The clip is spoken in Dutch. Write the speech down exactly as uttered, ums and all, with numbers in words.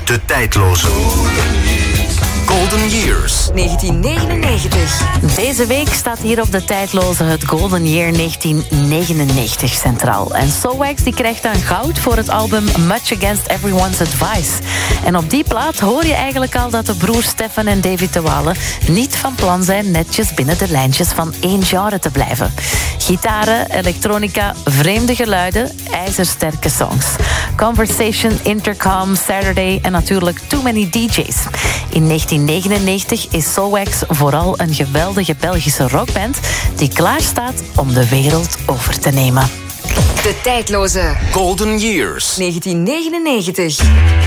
De tijdloze Golden Years. negentien negenennegentig. Deze week staat hier op de tijdloze het Golden Year negentien negenennegentig centraal. En Soulwax die krijgt dan goud voor het album Much Against Everyone's Advice. En op die plaat hoor je eigenlijk al dat de broers Stefan en David de Wale niet van plan zijn netjes binnen de lijntjes van één genre te blijven. Gitaren, elektronica, vreemde geluiden, ijzersterke songs. Conversation, Intercom, Saturday en natuurlijk Too Many D J's. In negentien negenennegentig is Soulwax vooral een geweldige Belgische rockband die klaar staat om de wereld over te nemen. De tijdloze Golden Years. negentien negenennegentig.